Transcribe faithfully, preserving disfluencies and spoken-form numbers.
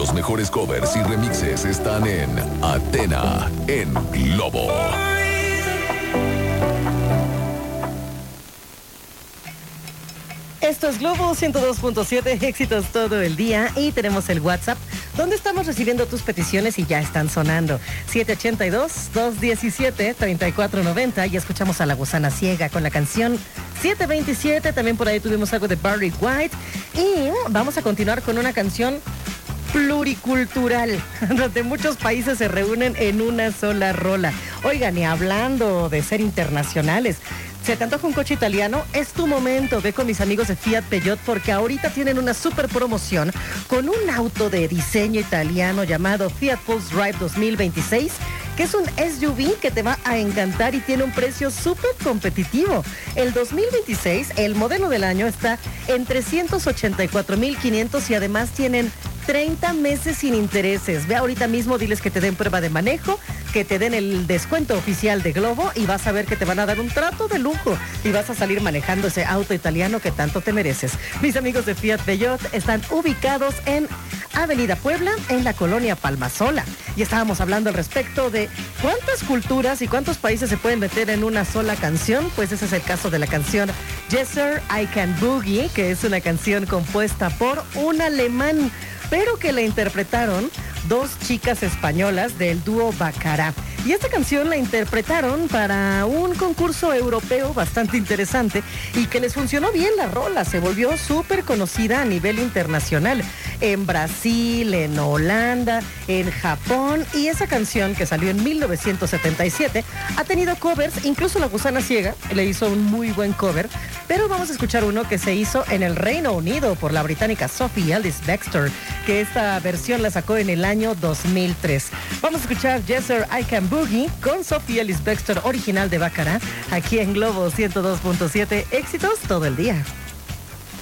Los mejores covers y remixes están en Athena, en Globo. Esto es Globo ciento dos punto siete, éxitos todo el día, y tenemos el WhatsApp donde estamos recibiendo tus peticiones y ya están sonando. siete ocho dos, dos uno siete, tres cuatro nueve cero, y escuchamos a La Gusana Ciega con la canción siete veintisiete. También por ahí tuvimos algo de Barry White, y vamos a continuar con una canción pluricultural, donde muchos países se reúnen en una sola rola. Oigan, y hablando de ser internacionales, ¿se te antoja un coche italiano? Es tu momento. Ve con mis amigos de Fiat Peugeot, porque ahorita tienen una super promoción con un auto de diseño italiano llamado Fiat Pulse Drive dos mil veintiséis, que es un S U V que te va a encantar y tiene un precio súper competitivo. El dos mil veintiséis, el modelo del año, está en trescientos ochenta y cuatro mil quinientos y además tienen treinta meses sin intereses. Ve ahorita mismo, diles que te den prueba de manejo, que te den el descuento oficial de Globo, y vas a ver que te van a dar un trato de lujo y vas a salir manejando ese auto italiano que tanto te mereces. Mis amigos de Fiat Peugeot están ubicados en Avenida Puebla, en la colonia Palmasola. Y estábamos hablando al respecto de cuántas culturas y cuántos países se pueden meter en una sola canción. Pues ese es el caso de la canción Yes Sir, I Can Boogie, que es una canción compuesta por un alemán, pero que la interpretaron dos chicas españolas del dúo Bacará. Y esta canción la interpretaron para un concurso europeo bastante interesante y que les funcionó bien la rola. Se volvió súper conocida a nivel internacional, en Brasil, en Holanda, en Japón. Y esa canción, que salió en mil novecientos setenta y siete, ha tenido covers. Incluso La Gusana Ciega le hizo un muy buen cover. Pero vamos a escuchar uno que se hizo en el Reino Unido por la británica Sophie Ellis-Bextor, que esta versión la sacó en el año dos mil tres. Vamos a escuchar Yes Sir, I Can Boogie con Sophie Ellis-Bextor, original de Bacará, aquí en Globo ciento dos punto siete, éxitos todo el día.